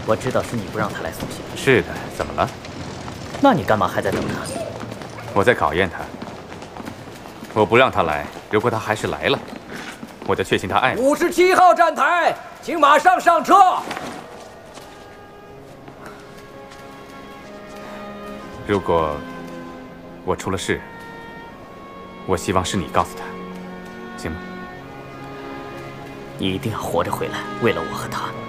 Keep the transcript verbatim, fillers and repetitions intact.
我知道是你不让他来送信。 是的，怎么了？ 那你干嘛还在等他？ 我在考验他。我不让他来，如果他还是来了，我就确信他爱我。 五十七号站台，请马上上车。 如果我出了事，我希望是你告诉他，行吗？ 你一定要活着回来，为了我和他。